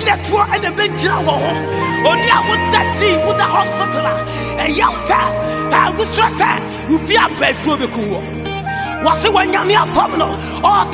let you and the bench. Only I would that tea with the hospital. And young fat, I was stressed. You feel bad for the cool. Was it when you're near Famino?